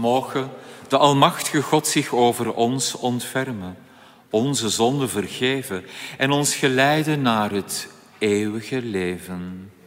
Moge de almachtige God zich over ons ontfermen, onze zonden vergeven en ons geleiden naar het eeuwige leven.